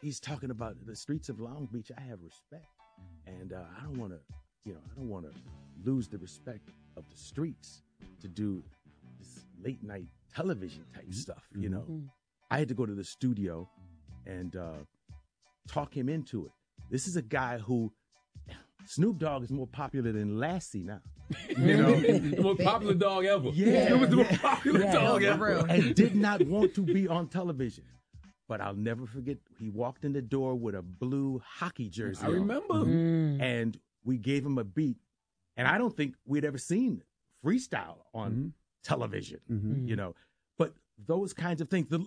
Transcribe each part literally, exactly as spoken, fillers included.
he's talking about the streets of Long Beach. I have respect, and uh, I don't want to, you know, I don't want to lose the respect of the streets to do this late night television type stuff. You know, Mm-hmm. I had to go to the studio and uh, talk him into it. This is a guy who Snoop Dogg is more popular than Lassie now. You know, The most popular dog ever. Yeah, It was the most yeah. popular Yeah, dog for ever. real. and did not want to be on television. But I'll never forget, he walked in the door with a blue hockey jersey I on. remember. Mm. And we gave him a beat. And I don't think we'd ever seen freestyle on Mhm. television, Mhm. you know. But those kinds of things. The,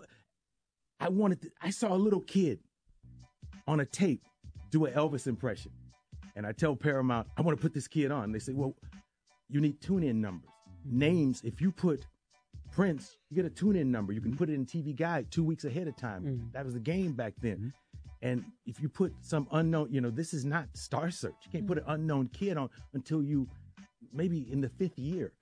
I wanted to, I saw a little kid on a tape do an Elvis impression. And I tell Paramount, I want to put this kid on. They say, well, you need tune-in numbers. Names, if you put Prince, you get a tune-in number. You can put it in T V Guide two weeks ahead of time. Mm. That was the game back then. Mhm. And if you put some unknown, you know, this is not Star Search. You can't put an unknown kid on until you, maybe in the fifth year.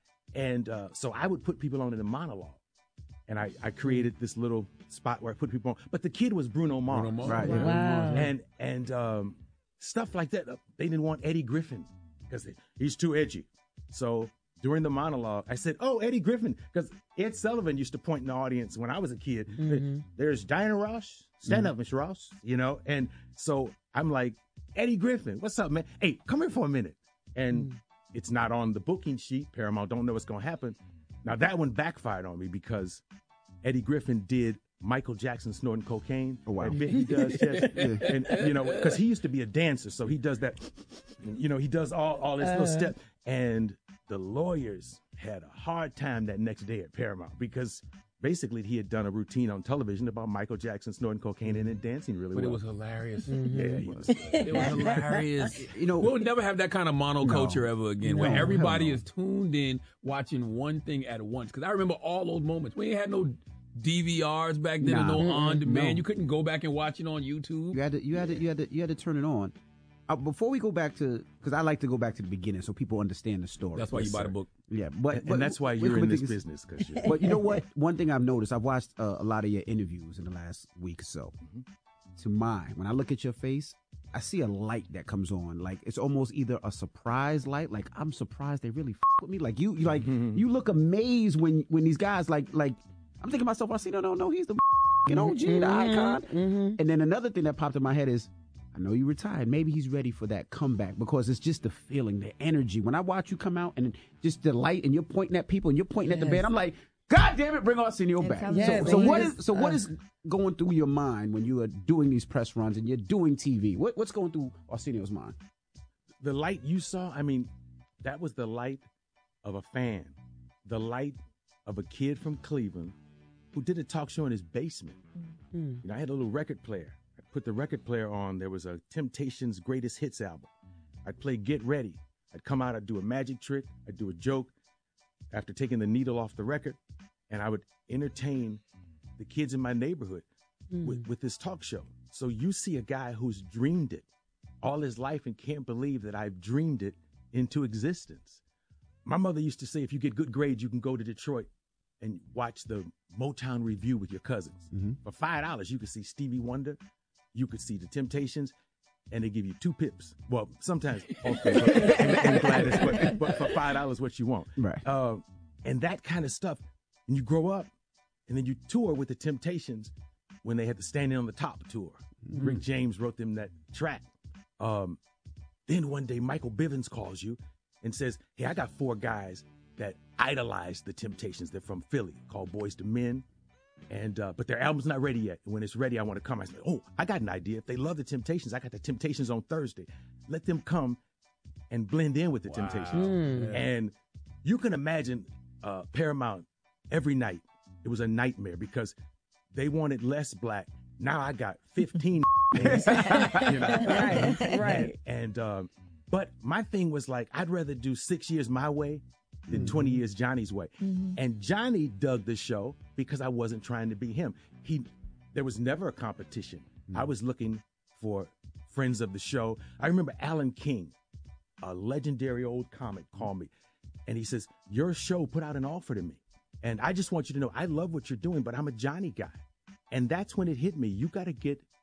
And uh, so I would put people on in a monologue. And I, I created this little spot where I put people on. But the kid was Bruno Mars. Bruno Mars. Right. Wow. Yeah. And and um, stuff like that. They didn't want Eddie Griffin because he's too edgy. So during the monologue, I said, oh, Eddie Griffin, because Ed Sullivan used to point in the audience when I was a kid. Mhm. There's Diana Ross. Stand up, Miss Ross. You know? And so I'm like, Eddie Griffin, what's up, man? Hey, come here for a minute. And Mm. it's not on the booking sheet. Paramount don't know what's going to happen. Now, that one backfired on me because Eddie Griffin did Michael Jackson snorting cocaine. Oh, wow. That bit he does, yes. And, you know, because he used to be a dancer, so he does that, you know, he does all, all this little Uh. step. And the lawyers had a hard time that next day at Paramount because basically he had done a routine on television about Michael Jackson snorting cocaine and then dancing really But it well. was hilarious. Yeah, he was. It was hilarious. You know, We'll never have that kind of monoculture ever again, where No, everybody hell no. is tuned in watching one thing at once. Because I remember all those moments. We ain't had no D V Rs back then, Nah. or no on demand. No. You couldn't go back and watch it on YouTube. You had to, you had to, you had to, you had to turn it on. Uh, before we go back to, because I like to go back to the beginning so people understand the story. That's why you Yes, buy the sir. book. Yeah, but, And, but and that's why wait, you're but in this thing is- business. Cause you're, But you know what? One thing I've noticed, I've watched uh, a lot of your interviews in the last week or so. Mhm. To mine, when I look at your face, I see a light that comes on. Like it's almost either a surprise light, like I'm surprised they really f- with me. Like you, you like Mhm. you look amazed when when these guys like like I'm thinking to myself, I see no no no, he's the you know, G, the icon. Mhm. And then another thing that popped in my head is, I know you retired. Maybe he's ready for that comeback because it's just the feeling, the energy. When I watch you come out and just the light and you're pointing at people and you're pointing at the Yes. band, I'm like, God damn it, bring Arsenio back. telling you, so so man, what he is is, so what uh, is going through your mind when you are doing these press runs and you're doing T V? What what's going through Arsenio's mind? the light you saw, I mean, that was the light of a fan, the light of a kid from Cleveland who did a talk show in his basement. Mm. You know, I had a little record player. I put the record player on. There was a Temptations Greatest Hits album. I'd play Get Ready. I'd come out, I'd do a magic trick, I'd do a joke after taking the needle off the record, and I would entertain the kids in my neighborhood Mm. with, with this talk show. So you see a guy who's dreamed it all his life and can't believe that I've dreamed it into existence. My mother used to say, if you get good grades, you can go to Detroit and watch the Motown Review with your cousins. Mhm. For five dollars, you could see Stevie Wonder, you could see the Temptations, and they give you two pips. Well, sometimes all three, but, and, and Gladys, but, but for five dollars, what you want. Right. Uh, and that kind of stuff. And you grow up, and then you tour with the Temptations when they had the Standing on the Top tour. Mm-hmm. Rick James wrote them that track. Um, then one day, Michael Bivins calls you and says, hey, I got four guys that idolize the Temptations. They're from Philly, called Boys to Men. And uh, but their album's not ready yet. And when it's ready, I want to come. I said, oh, I got an idea. If they love the Temptations, I got the Temptations on Thursday. Let them come and blend in with the Wow. Temptations. Mm. And you can imagine uh, Paramount every night. It was a nightmare because they wanted less black. Now I got fifteen. things, you know? Right, right. And, and um, but my thing was like, I'd rather do six years my way than Mm-hmm. twenty years Johnny's way. And Johnny dug the show because I wasn't trying to be him. He, there was never a competition. I was looking for friends of the show. I remember Alan King, a legendary old comic, called me, and he says, your show put out an offer to me. And I just want you to know, I love what you're doing, but I'm a Johnny guy. And that's when it hit me. You got to get